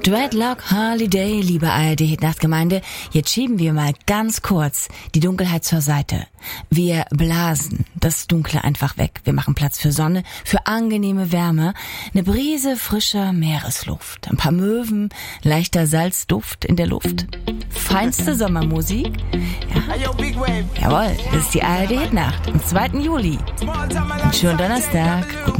Dreadlock Holiday, liebe ARD-Nachtgemeinde, jetzt schieben wir mal ganz kurz die Dunkelheit zur Seite. Wir blasen das Dunkle einfach weg. Wir machen Platz für Sonne, für angenehme Wärme, eine Brise frischer Meeresluft, ein paar Möwen, leichter Salzduft in der Luft. Feinste Sommermusik. Ja. Jawohl, das ist die ARD-Nacht am 2. Juli. Einen schönen Donnerstag. Guten